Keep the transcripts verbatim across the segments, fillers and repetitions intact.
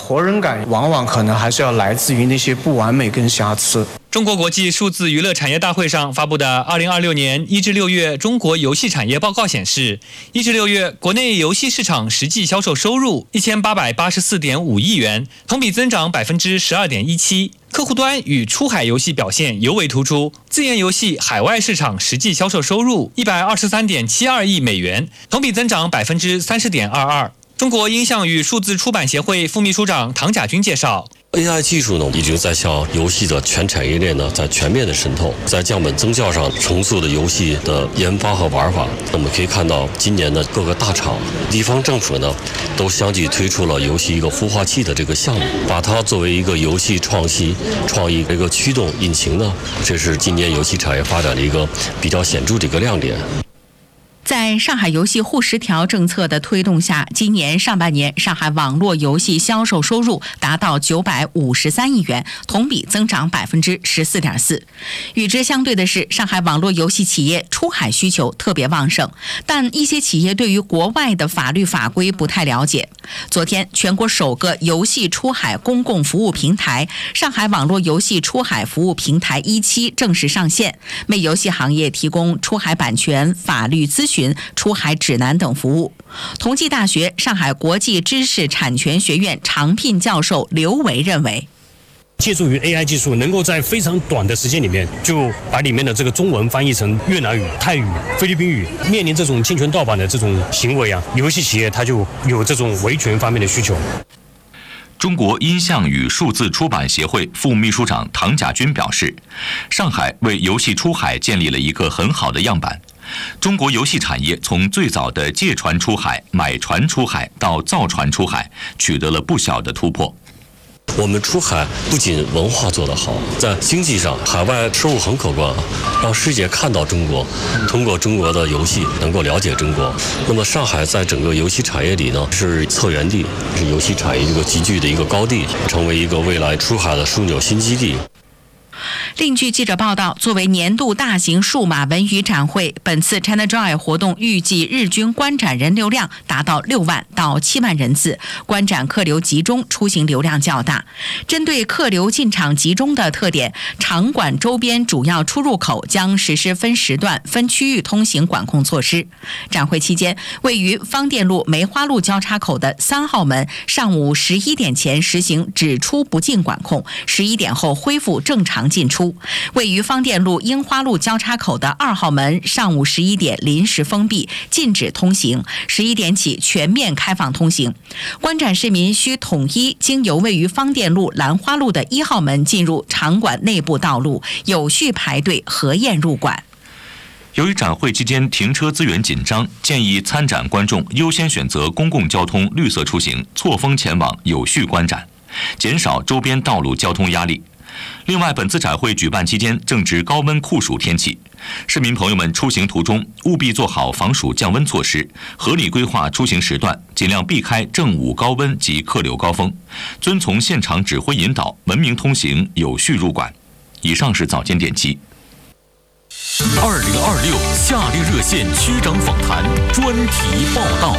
活人感往往可能还是要来自于那些不完美跟瑕疵。 中国国际数字娱乐产业大会上发布的二零二六年一至六月中国游戏产业报告显示，一至六月国内游戏市场实际销售收入一千八百八十四点五亿元，同比增长百分之十二点一七。客户端与出海游戏表现尤为突出，自研游戏海外市场实际销售收入一百二十三点七二亿美元，同比增长百分之三十点二二。中国音像与数字出版协会副秘书长唐甲军介绍。 A I 技术呢，已经在向游戏的全产业链呢，在全面的渗透，在降本增效上重塑的游戏的研发和玩法。我们可以看到，今年的各个大厂、地方政府呢，都相继推出了游戏一个孵化器的这个项目，把它作为一个游戏创新、创意一个驱动引擎呢，这是今年游戏产业发展的一个比较显著的一个亮点。 在上海游戏沪十条政策的推动下，今年上半年上海网络游戏销售收入达到九百五十三亿元，同比增长百分之十四点四。与之相对的是，上海网络游戏企业出海需求特别旺盛，但一些企业对于国外的法律法规不太了解。昨天，全国首个游戏出海公共服务平台——上海网络游戏出海服务平台一期正式上线，为游戏行业提供出海版权、法律咨询、出海指南等服务。同济大学上海国际知识产权学院常聘教授刘维认为， 借助于 A I 技术，能够在非常短的时间里面就把里面的这个中文翻译成越南语、泰语、菲律宾语。面临这种侵权盗版的这种行为啊，游戏企业它就有这种维权方面的需求。 中国音像与数字出版协会副秘书长唐甲军表示，上海为游戏出海建立了一个很好的样板。中国游戏产业从最早的借船出海、买船出海到造船出海，取得了不小的突破。 我们出海不仅文化做得好，在经济上海外收入很可观啊，让世界看到中国，通过中国的游戏能够了解中国。那么上海在整个游戏产业里呢，是策源地，是游戏产业一个集聚的一个高地，成为一个未来出海的枢纽新基地。 另据记者报道，作为年度大型数码文娱展会，本次 ChinaJoy 活动预计日均观展人流量达到六万到七万人次，观展客流集中，出行流量较大。针对客流进场集中的特点，场馆周边主要出入口将实施分时段、分区域通行管控措施。展会期间，位于方店路梅花路交叉口的三号门，上午十一点前实行只出不进管控，十一点后恢复正常进出。位于方店路樱花路交叉口的二号门，上午十一点临时封闭，禁止通行，十一点起全面开放通行。观展市民需统一经由位于方店路兰花路的一号门进入场馆内部道路，有序排队核验入馆。 由于展会期间停车资源紧张，建议参展观众优先选择公共交通绿色出行，错峰前往，有序观展，减少周边道路交通压力。另外，本次展会举办期间正值高温酷暑天气，市民朋友们出行途中务必做好防暑降温措施，合理规划出行时段，尽量避开正午高温及客流高峰，遵从现场指挥引导，文明通行，有序入馆。以上是早间点击。 二零二六夏令热线区长访谈专题报道。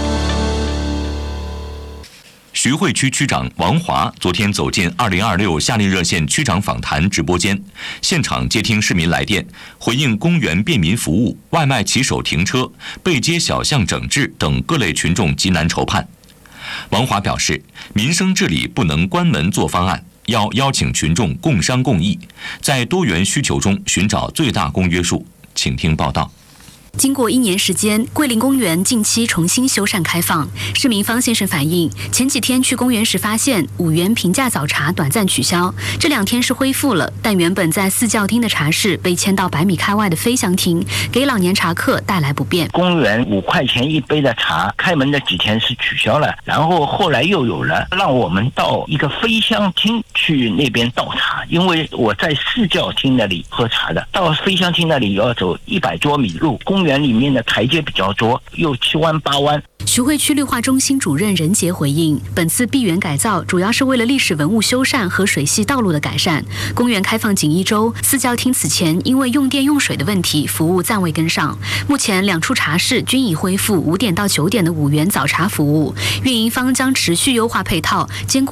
徐汇区区长王华昨天走进二零二六夏令热线区长访谈直播间，现场接听市民来电，回应公园便民服务、外卖骑手停车、背街小巷整治等各类群众急难愁盼。王华表示，民生治理不能关门做方案，要邀请群众共商共议，在多元需求中寻找最大公约数。请听报道。 经过一年时间，桂林公园近期重新修缮开放。市民方先生反映，前几天去公园时发现五元平价早茶短暂取消，这两天是恢复了，但原本在四教厅的茶室被迁到百米开外的飞翔厅，给老年茶客带来不便。 公园五块钱一杯的茶，开门的几天是取消了，然后后来又有了让我们到一个飞翔厅去那边倒茶，因为我在四教厅那里喝茶的，到飞翔厅那里要走一百多米路，公园里面的台阶比较多，又七弯八弯。 徐汇区绿化中心主任任杰回应，本次闭园改造主要是为了历史文物修缮和水系道路的改善。公园开放仅一周，四教厅此前因为用电用水的问题，服务暂未跟上。目前两处茶室均已恢复五点到九点的五元早茶服务，运营方将持续优化配套，兼顾